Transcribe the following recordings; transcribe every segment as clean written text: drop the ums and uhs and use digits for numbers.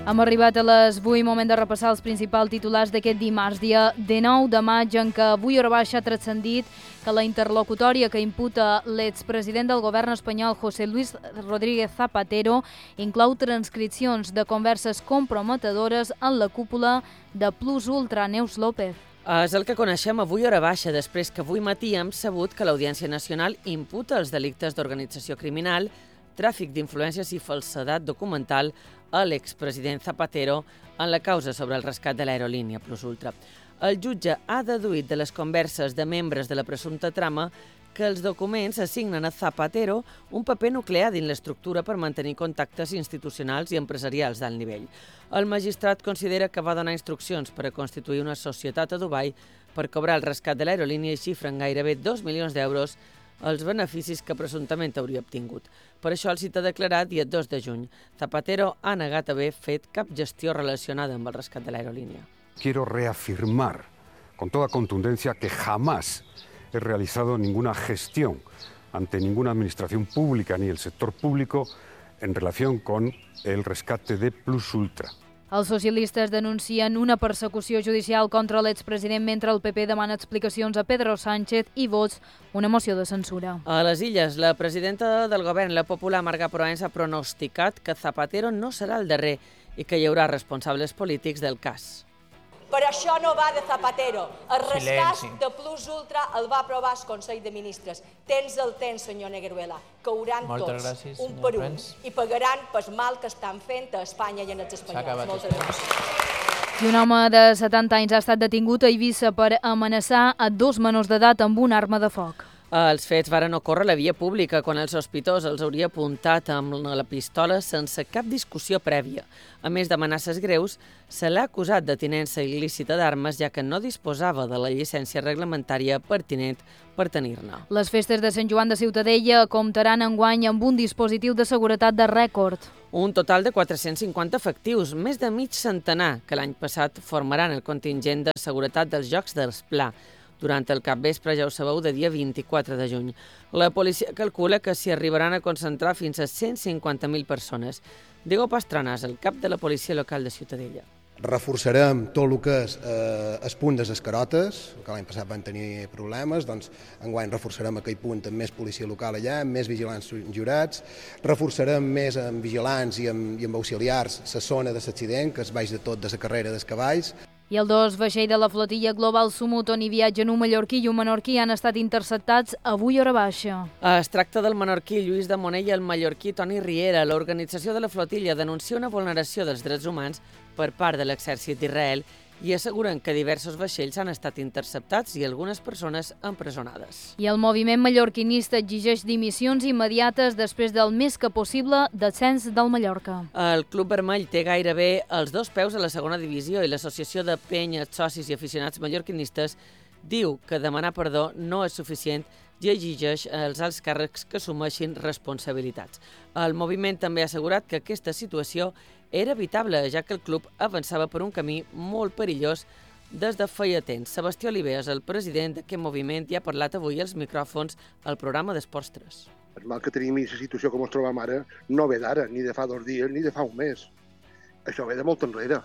Hem arribat a les 8, moment de repassar els principals titulars d'aquest dimarts, dia 19 de maig, en què avui hora baixa ha transcendit que la interlocutòria que imputa l'expresident del govern espanyol, José Luis Rodríguez Zapatero, inclou transcripcions de converses comprometedores en la cúpula de Plus Ultra. Neus López. És el que coneixem avui hora baixa, després que avui matí hem sabut que l'Audiència Nacional imputa els delictes d'organització criminal, tràfic d'influències i falsedat documental a l'expresident Zapatero en la causa sobre el rescat de l'aerolínia Plus Ultra. El jutge ha deduït de les converses de membres de la presumpta trama que els documents assignen a Zapatero un paper nuclear dins l'estructura per mantenir contactes institucionals i empresarials d'alt nivell. El magistrat considera que va donar instruccions per a constituir una societat a Dubai per cobrar el rescat de l'aerolínia i xifren gairebé 2 milions d'euros els beneficis que presumptament hauria obtingut. Per això el cita declarat dia 2 de juny. Zapatero ha negat haver fet cap gestió relacionada amb el rescat de l'aerolínia. Quiero reafirmar con toda contundencia que jamás he realizado ninguna gestión ante ninguna administración pública ni el sector público en relación con el rescate de Plus Ultra. Els socialistes denuncien una persecució judicial contra l'expresident mentre el PP demana explicacions a Pedro Sánchez i vots una moció de censura. A les Illes, la presidenta del govern, la popular Marga Proens, ha pronosticat que Zapatero no serà el darrer i que hi haurà responsables polítics del cas. Per això no va de Zapatero. El rescat de Plus Ultra el va aprovar el Consell de Ministres. Tens el temps, senyor Negueruela. Cauran tots, un per un, i pagaran pel mal que estan fent a Espanya i en els espanyols. Moltes gràcies. I un home de 70 anys ha estat detingut a Eivissa per amenaçar a 2 menors d'edat amb una arma de foc. Els fets varen ocórrer a la via pública quan el sospitós els hauria apuntat amb la pistola sense cap discussió prèvia. A més d'amenaces greus, se l'ha acusat de tinença il·lícita d'armes, ja que no disposava de la llicència reglamentària pertinent per tenir-ne. Les festes de Sant Joan de Ciutadella comptaran enguany amb un dispositiu de seguretat de rècord. Un total de 450 efectius, més de mig centenar, que l'any passat formaran el contingent de seguretat dels Jocs d'Esplà. Durant el capvespre, ja ho sabeu, de dia 24 de juny. La policia calcula que s'hi arribaran a concentrar fins a 150.000 persones. Diego Pastrana és el cap de la policia local de Ciutadella. Reforçarem tot el que és el punt de les Carotes, que l'any passat van tenir problemes, doncs enguany reforçarem aquell punt amb més policia local allà, amb més vigilants jurats, reforçarem més amb vigilants i amb auxiliars la zona de l'accident, que és baix de tot de la carrera dels cavalls. I el 2 vaixell de la flotilla Global Sumut, on hi viatgen un mallorquí i un menorquí, han estat interceptats avui hora baixa. Es tracta del menorquí Lluís de Monell i el mallorquí Toni Riera. L'organització de la flotilla denuncia una vulneració dels drets humans per part de l'exèrcit d'Israel i asseguren que diversos vaixells han estat interceptats i algunes persones empresonades. I el moviment mallorquinista exigeix dimissions immediates després del més que possible descens del Mallorca. El Club Vermell té gairebé els 2 peus a la segona divisió i l'Associació de Penyes, Socis i Aficionats Mallorquinistes diu que demanar perdó no és suficient i exigeix als alts càrrecs que assumeixin responsabilitats. El moviment també ha assegurat que aquesta situació era evitable, ja que el club avançava per un camí molt perillós des de feia temps. Sebastià Oliveres, el president d'aquest moviment, ja ha parlat avui als micròfons al programa d'Esports 3. El mal que tenim i la situació com ens trobem ara no ve d'ara, ni de fa 2 dies, ni de fa un mes. Això ve de molt enrere.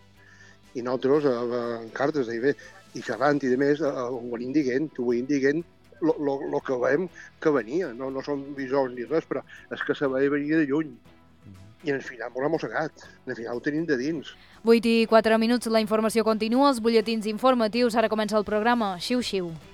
I nosaltres, en cartes, i xerrant i de més, ho venim dient, el que veiem que venia. No són visors ni res, però és que se veia venir de lluny. I al final molt amossegat, al final ho tenim de dins. 8 i 4 minuts, la informació continua, els butlletins informatius, ara comença el programa Xiu Xiu.